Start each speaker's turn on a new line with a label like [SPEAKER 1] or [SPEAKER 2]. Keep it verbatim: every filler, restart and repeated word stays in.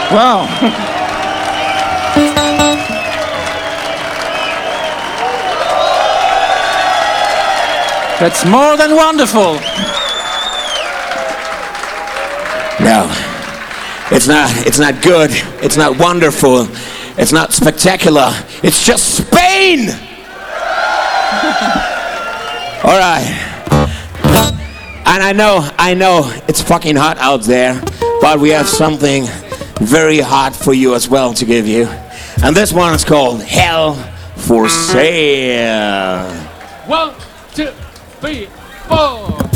[SPEAKER 1] Wow. That's more than wonderful.
[SPEAKER 2] No, it's not. It's not good. It's not wonderful. It's not spectacular. It's just Spain. All right. And I know, I know, it's fucking hot out there, but we have something very hot for you as well to give you. And this one is called Hell for Sale.
[SPEAKER 1] One, two, three, four.